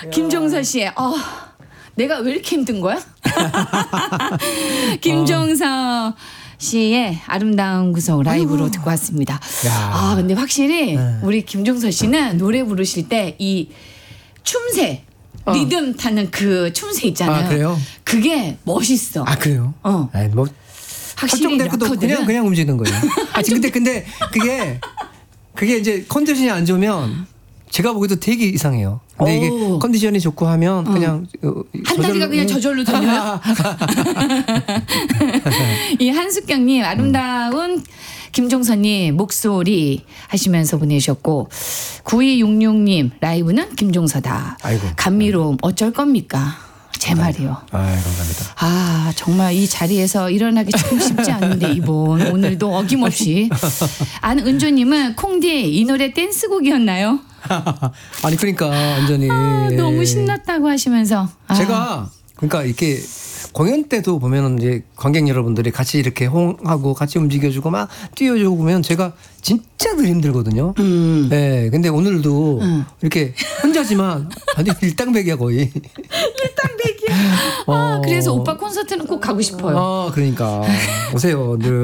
김종서 씨의 내가 왜 이렇게 힘든 거야? 김종서 씨의 아름다운 구속 라이브로 듣고 왔습니다. 근데 확실히 우리 김종서 씨는 노래 부르실 때 이 춤새 리듬 타는 그 춤새 있잖아요. 그래요? 그게 멋있어. 그래요? 확실히 설정됐고도 그냥 움직이는 거예요. 근데 그게 이제 컨디션이 안 좋으면 제가 보기도 되게 이상해요. 근데 이게 컨디션이 좋고 하면 그냥 한 다리가 그냥 저절로 돌려요. 이 한숙경님 아름다운 김종서님 목소리 하시면서 보내셨고 9266님 라이브는 김종서다. 아이고. 감미로움 어쩔 겁니까? 제 말이요. 감사합니다. 정말 이 자리에서 일어나기 참 쉽지 않은데 이분 오늘도 어김없이 안은조님은 콩디 이 노래 댄스곡이었나요? 아니 그러니까 완전히 너무 신났다고 하시면서 제가 그러니까 이렇게 공연 때도 보면은 이제 관객 여러분들이 같이 이렇게 호응하고 같이 움직여주고 막 뛰어주고 보면 제가 진짜 늘 힘들거든요. 네, 근데 오늘도 이렇게 혼자지만 완전 일당백이야 거의. 일당백이야. 그래서 오빠 콘서트는 꼭 가고 싶어요. 그러니까 오세요 늘.